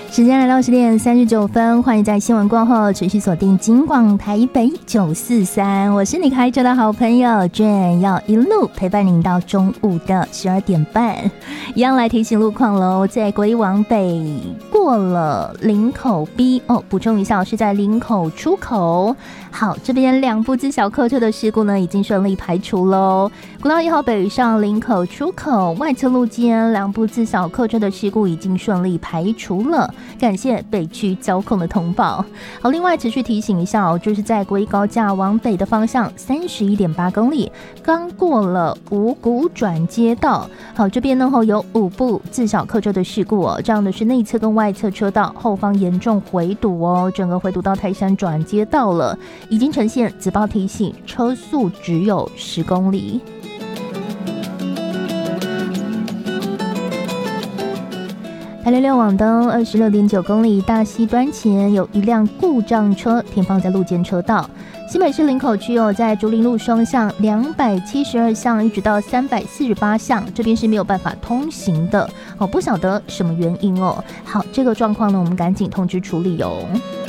时间来到10:39，欢迎在新闻过后持续锁定金广台北943，我是你开车的好朋友 Jane， 要一路陪伴您到中午的12点半。一样来提醒路况喽，在国一往北过了林口 B 补充一下，是在林口出口。好，这边2部自小客车的事故呢已经顺利排除喽。国道1号北上林口出口外侧路间2部自小客车的事故已经顺利排除了，感谢北区交控的通报。好，另外持续提醒一下就是在国一高架往北的方向31.8公里，刚过了五股转接道。好，这边呢有5部自小客车的事故这样的是内侧跟外侧车道后方严重回堵整个回堵到泰山转接道了，已经呈现紫报提醒，车速只有10公里。台66往东26.9公里，大溪端前有一辆故障车停放在路肩车道。新北市林口区在竹林路双向272巷一直到348巷，这边是没有办法通行的不晓得什么原因好，这个状况呢，我们赶紧通知处理